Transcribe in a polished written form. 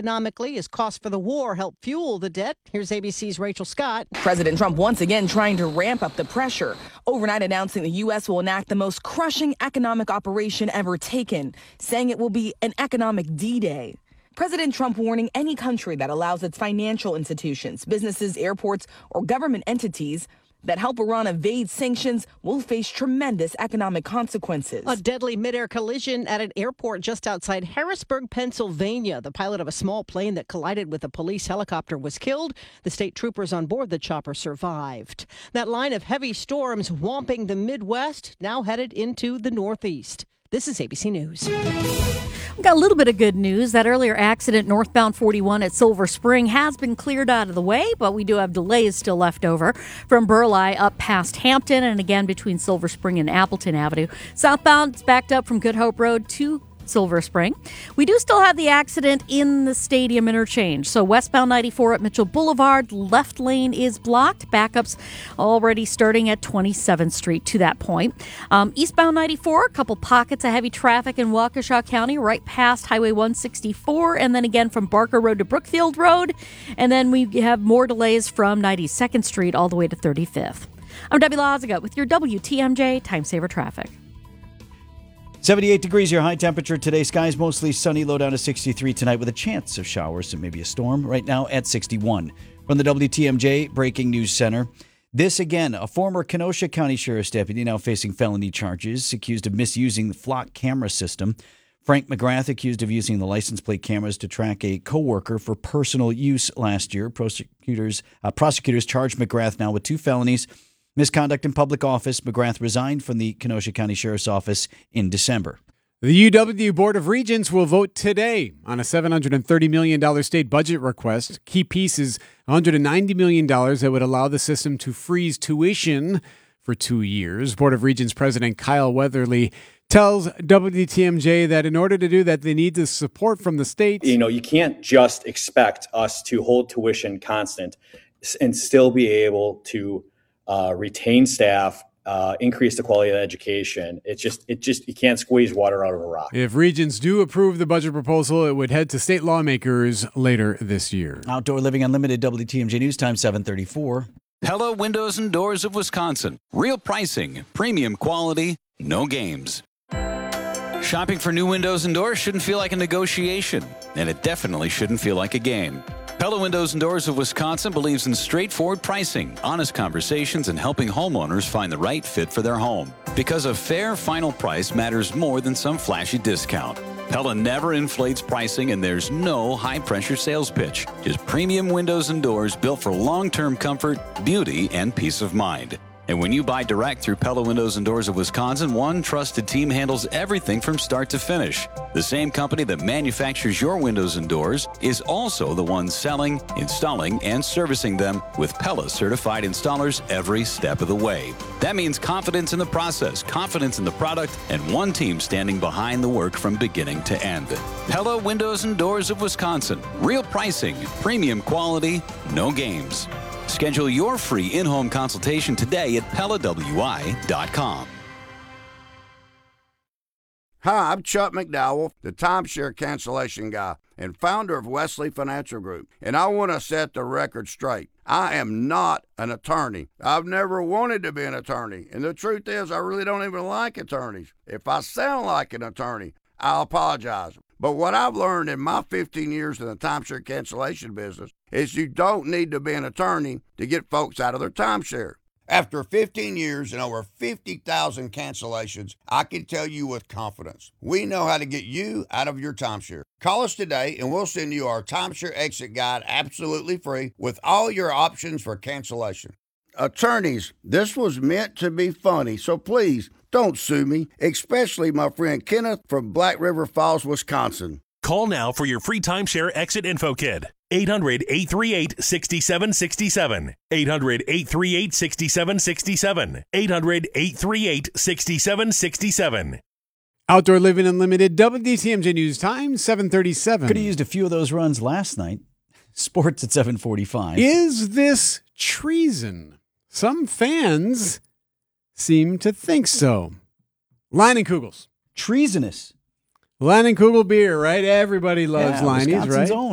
Economically, as costs for the war help fuel the debt. Here's ABC's Rachel Scott. President Trump once again trying to ramp up the pressure, overnight announcing the U.S. will enact the most crushing economic operation ever taken, saying it will be an economic D-Day. President Trump warning any country that allows its financial institutions, businesses, airports, or government entities that help Iran evade sanctions will face tremendous economic consequences. A deadly midair collision at an airport just outside Harrisburg, Pennsylvania. The pilot of a small plane that collided with a police helicopter was killed. The state troopers on board the chopper survived. That line of heavy storms swamping the Midwest, now headed into the Northeast. This is ABC News. We've got a little bit of good news. That earlier accident northbound 41 at Silver Spring has been cleared out of the way, but we do have delays still left over from Burleigh up past Hampton and again between Silver Spring and Appleton Avenue. Southbound, it's backed up from Good Hope Road to Silver Spring. We do still have the accident in the stadium interchange. So westbound 94 at Mitchell Boulevard, left lane is blocked. Backups already starting at 27th Street to that point. Eastbound 94, a couple pockets of heavy traffic in Waukesha County, right past Highway 164, and then again from Barker Road to Brookfield Road. And then we have more delays from 92nd Street all the way to 35th. I'm Debbie Loziga with your WTMJ Time Saver Traffic. 78 degrees your high temperature today. Skies mostly sunny, low down to 63 tonight with a chance of showers and maybe a storm. Right now at 61. From the WTMJ Breaking News Center. This again, a former Kenosha County Sheriff's deputy now facing felony charges, accused of misusing the flock camera system. Frank McGrath accused of using the license plate cameras to track a coworker for personal use last year. Prosecutors charged McGrath now with 2 felonies. Misconduct in public office. McGrath resigned from the Kenosha County Sheriff's Office in December. The UW Board of Regents will vote today on a $730 million state budget request. Key piece is $190 million that would allow the system to freeze tuition for 2 years. Board of Regents President Kyle Weatherly tells WTMJ that in order to do that, they need the support from the state. You can't just expect us to hold tuition constant and still be able to retain staff, increase the quality of education. You can't squeeze water out of a rock. If Regents do approve the budget proposal, it would head to state lawmakers later this year. Outdoor Living Unlimited, WTMJ News Time, 7:34. Pella Windows and Doors of Wisconsin. Real pricing, premium quality, no games. Shopping for new windows and doors shouldn't feel like a negotiation, and it definitely shouldn't feel like a game. Pella Windows and Doors of Wisconsin believes in straightforward pricing, honest conversations, and helping homeowners find the right fit for their home. Because a fair final price matters more than some flashy discount. Pella never inflates pricing, and there's no high-pressure sales pitch. Just premium windows and doors built for long-term comfort, beauty, and peace of mind. And when you buy direct through Pella Windows and Doors of Wisconsin, one trusted team handles everything from start to finish. The same company that manufactures your windows and doors is also the one selling, installing, and servicing them with Pella certified installers every step of the way. That means confidence in the process, confidence in the product, and one team standing behind the work from beginning to end. Pella Windows and Doors of Wisconsin. Real pricing, premium quality, no games. Schedule your free in-home consultation today at PellaWI.com. Hi, I'm Chuck McDowell, the timeshare cancellation guy and founder of Wesley Financial Group, and I want to set the record straight. I am not an attorney. I've never wanted to be an attorney, and the truth is I really don't even like attorneys. If I sound like an attorney, I'll apologize. But what I've learned in my 15 years in the timeshare cancellation business is you don't need to be an attorney to get folks out of their timeshare. After 15 years and over 50,000 cancellations, I can tell you with confidence, we know how to get you out of your timeshare. Call us today and we'll send you our timeshare exit guide absolutely free with all your options for cancellation. Attorneys, this was meant to be funny, so please don't sue me, especially my friend Kenneth from Black River Falls, Wisconsin. Call now for your free timeshare exit info kit. 800-838-6767. 800-838-6767. 800-838-6767. Outdoor Living Unlimited, WTMJ News Time, 7:37. Could have used a few of those runs last night. Sports at 7:45. Is this treason? Some fans seem to think so. Leinenkugels. Treasonous. Leinenkugel beer, right? Everybody loves Leinie's, right? Own.